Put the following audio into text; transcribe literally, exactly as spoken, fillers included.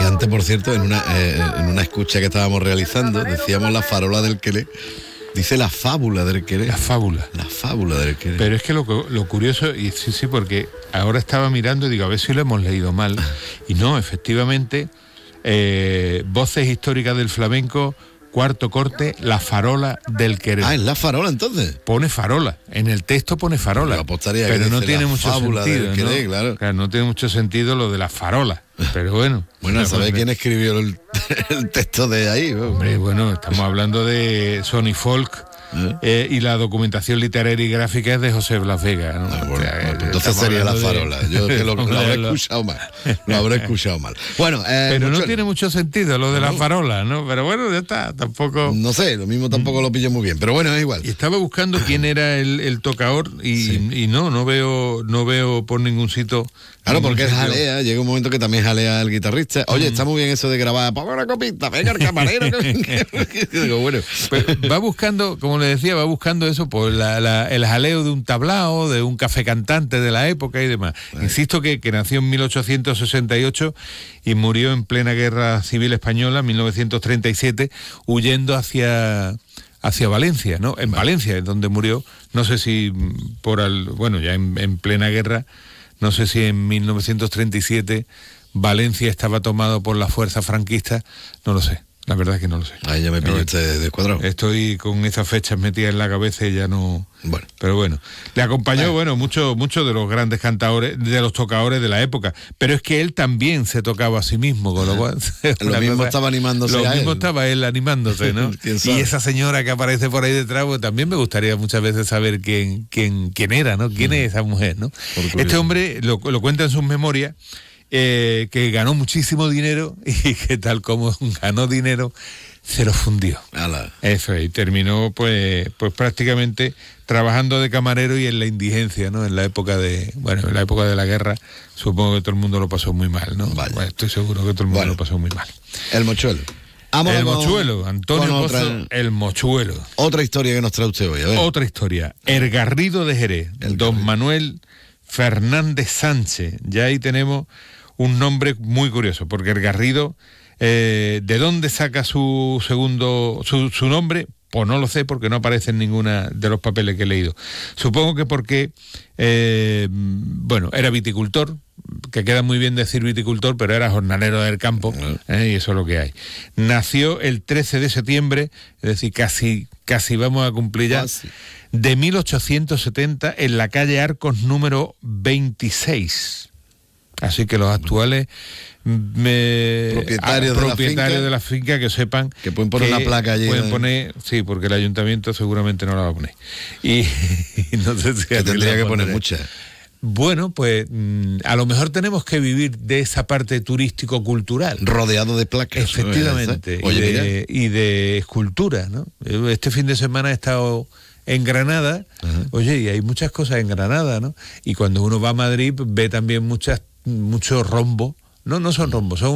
antes, por cierto, en una, eh, en una escucha que estábamos realizando, decíamos la farola del Queré. Dice la fábula del Queré. La fábula. La fábula del Queré. Pero es que lo, lo curioso, y sí, sí, porque ahora estaba mirando y digo, a ver si lo hemos leído mal. Y no, efectivamente, eh, voces históricas del flamenco, cuarto corte, la farola del Querer. Ah, es la farola entonces. Pone farola, en el texto pone farola. Pero no tiene mucho sentido, Querer, ¿no? Claro. Claro, no tiene mucho sentido lo de la farola. Pero bueno. Bueno, ¿sabes quién escribió el, el texto de ahí? Hombre, bueno, estamos hablando de Sony Folk. ¿Eh? Eh, y la documentación literaria y gráfica es de José Blas Vega, ¿no? Ah, bueno, o sea, pues entonces sería la farola. De... Yo que lo, lo habré escuchado mal. Lo habré escuchado mal. Bueno, eh, pero mucho... no tiene mucho sentido lo de no. la farola, ¿no? Pero bueno, ya está, tampoco. No sé, lo mismo tampoco lo pillo muy bien, pero bueno, es igual. Y estaba buscando quién era el, el tocador y, sí. y no, no veo, no veo por ningún sitio. Claro, porque es jalea, llega un momento que también jalea el guitarrista. Oye, mm. está muy bien eso de grabar, ponga una copita, venga el camarero. Que... Digo, bueno. Pues va buscando, como le decía, va buscando eso, pues la, la, el jaleo de un tablao, de un café cantante de la época y demás. Ay. Insisto que, que nació en mil ochocientos sesenta y ocho y murió en plena Guerra Civil Española, en mil novecientos treinta y siete, huyendo hacia... hacia Valencia, ¿no? En vale. Valencia es donde murió, no sé si por al, bueno, ya en, en plena guerra, no sé si en mil novecientos treinta y siete Valencia estaba tomado por la fuerza franquista, no lo sé, la verdad es que no lo sé. Ahí ya me pillaste de, de cuadrado. Estoy con esas fechas metidas en la cabeza y ya no... Bueno. Pero bueno, le acompañó, Ay. bueno, muchos mucho de los grandes cantadores, de los tocadores de la época, pero es que él también se tocaba a sí mismo, con lo cual... Lo mismo cosa, estaba animándose Lo a mismo él. estaba él animándose, ¿no? Y esa señora que aparece por ahí detrás, pues, también me gustaría muchas veces saber quién, quién, quién era, ¿no? ¿Quién mm. es esa mujer, no? Este hombre lo, lo cuenta en sus memorias, eh, que ganó muchísimo dinero y que tal como ganó dinero, se lo fundió. Ala. Eso es, y terminó pues, pues prácticamente trabajando de camarero y en la indigencia, ¿no? En la época de, bueno, en la época de la guerra, supongo que todo el mundo lo pasó muy mal, ¿no? Bueno, estoy seguro que todo el mundo bueno. lo pasó muy mal. El mochuelo. Vamos el mochuelo, Antonio Pozo, otra, el mochuelo. Otra historia que nos trae usted hoy, a ver. Otra historia. El Garrido de Jerez, el don Garrido. Manuel Fernández Sánchez. Ya ahí tenemos un nombre muy curioso, porque el Garrido, eh, ¿de dónde saca su segundo, su, su nombre? Pues no lo sé, porque no aparece en ninguna de los papeles que he leído. Supongo que porque, eh, bueno, era viticultor, que queda muy bien decir viticultor, pero era jornalero del campo, ¿eh? Y eso es lo que hay. Nació el trece de septiembre, es decir, casi, casi vamos a cumplir ya, casi. de mil ochocientos setenta, en la calle Arcos número veintiséis. Así que los actuales me, propietarios, de, propietarios la de la finca que sepan que pueden poner que una placa allí. Pueden poner, sí, porque el ayuntamiento seguramente no la va a poner. Y, y no sé si que tendría que poner muchas. Bueno, pues a lo mejor tenemos que vivir de esa parte turístico-cultural. Rodeado de placas. Efectivamente. ¿no? Oye, y, de, y de escultura, ¿no? Este fin de semana he estado en Granada. Ajá. Oye, y hay muchas cosas en Granada, ¿no? Y cuando uno va a Madrid ve también muchas muchos rombos. No, no son rombos, son